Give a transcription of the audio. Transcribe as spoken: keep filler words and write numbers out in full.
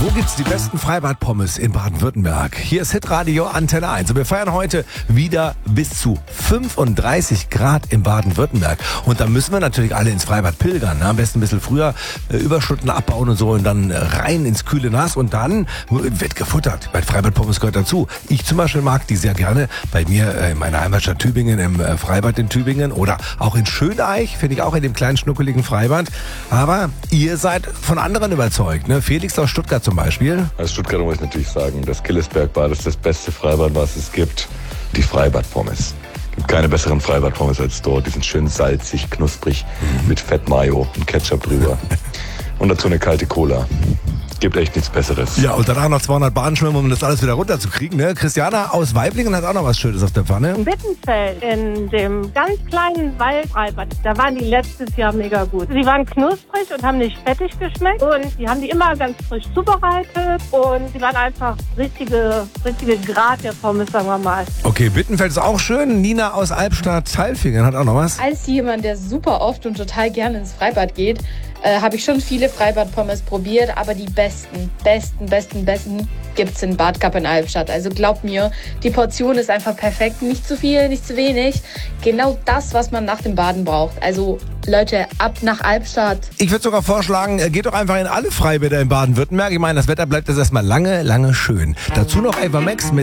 gibt's die besten Freibad-Pommes in Baden-Württemberg? Hier ist Hitradio Antenne eins. Und wir feiern heute wieder bis zu fünfunddreißig Grad in Baden-Württemberg. Und da müssen wir natürlich alle ins Freibad pilgern. Ne? Am besten ein bisschen früher äh, Überstunden abbauen und so und dann äh, rein ins kühle Nass. Und dann wird gefuttert. Bei Freibad-Pommes gehört dazu. Ich zum Beispiel mag die sehr gerne. Bei mir äh, in meiner Heimatstadt Tübingen, im äh, Freibad in Tübingen oder auch in Schöneich, finde ich auch in dem kleinen schnuckeligen Freibad. Aber ihr seid von anderen überzeugt. Ne? Felix aus Stuttgart zum Beispiel. Als Stuttgarter muss ich natürlich sagen, das Killesbergbad ist das beste Freibad, was es gibt. Die Freibad-Pommes. Es gibt keine besseren Freibad-Pommes als dort. Die sind schön salzig, knusprig, mhm. mit Fett-Mayo und Ketchup drüber. Und dazu eine kalte Cola. Gibt echt nichts Besseres. Ja, und danach noch zweihundert Bahnen schwimmen, um das alles wieder runterzukriegen. Ne? Christiana aus Weiblingen hat auch noch was Schönes auf der Pfanne. In Wittenfeld, in dem ganz kleinen Waldfreibad, da waren die letztes Jahr mega gut. Sie waren knusprig und haben nicht fettig geschmeckt und die haben die immer ganz frisch zubereitet und sie waren einfach richtige, richtige Grad der Pommes, sagen wir mal. Okay, Wittenfeld ist auch schön. Nina aus Albstadt-Tailfingen hat auch noch was. Als jemand, der super oft und total gerne ins Freibad geht, äh, habe ich schon viele Freibad-Pommes probiert, aber die besten, besten, besten, besten gibt's in Bad Gapp in Albstadt. Also glaubt mir, die Portion ist einfach perfekt. Nicht zu viel, nicht zu wenig. Genau das, was man nach dem Baden braucht. Also Leute, ab nach Albstadt. Ich würde sogar vorschlagen, geht doch einfach in alle Freibäder in Baden-Württemberg. Ich meine, das Wetter bleibt jetzt erstmal lange, lange schön. Dazu noch Ava Max mit